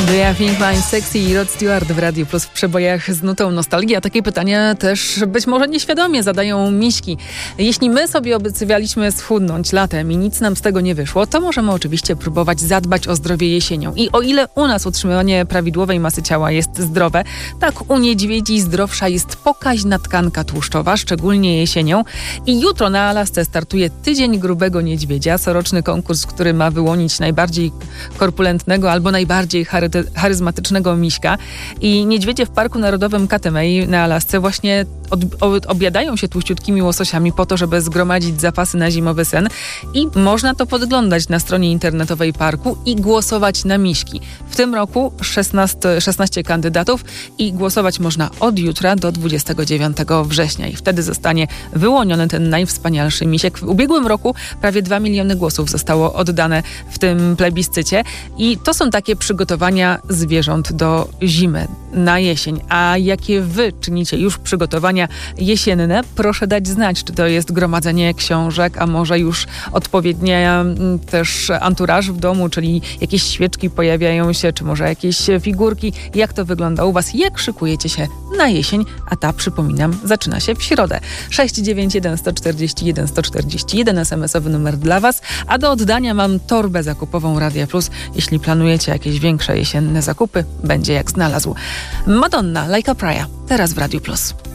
Do You Think I'm Sexy i Rod Stewart w Radiu Plus w przebojach z nutą nostalgii. A takie pytania też być może nieświadomie zadają miśki. Jeśli my sobie obiecywaliśmy schudnąć latem i nic nam z tego nie wyszło, to możemy oczywiście próbować zadbać o zdrowie jesienią. I o ile u nas utrzymywanie prawidłowej masy ciała jest zdrowe, tak u niedźwiedzi zdrowsza jest pokaźna tkanka tłuszczowa, szczególnie jesienią. I jutro na Alasce startuje Tydzień Grubego Niedźwiedzia, coroczny konkurs, który ma wyłonić najbardziej korpulentnego albo najbardziej charyzmatycznego miśka. I niedźwiedzie w Parku Narodowym Katemei na Alasce właśnie objadają się tłuściutkimi łososiami po to, żeby zgromadzić zapasy na zimowy sen. I można to podglądać na stronie internetowej parku i głosować na miśki. W tym roku 16 kandydatów i głosować można od jutra do 29 września. I wtedy zostanie wyłoniony ten najwspanialszy misiek. W ubiegłym roku prawie 2 miliony głosów zostało oddane w tym plebiscycie. I to są takie przygotowania zwierząt do zimy, na jesień. A jakie wy czynicie już przygotowania jesienne? Proszę dać znać, czy to jest gromadzenie książek, a może już odpowiednia też anturaż w domu, czyli jakieś świeczki pojawiają się, czy może jakieś figurki. Jak to wygląda u was? Jak szykujecie się na jesień? A ta, przypominam, zaczyna się w środę. 691 141 141 SMS-owy numer dla was, a do oddania mam torbę zakupową Radia Plus. Jeśli planujecie jakieś większe jesienne zakupy, będzie jak znalazł. Madonna, Like a Prayer, teraz w Radiu Plus.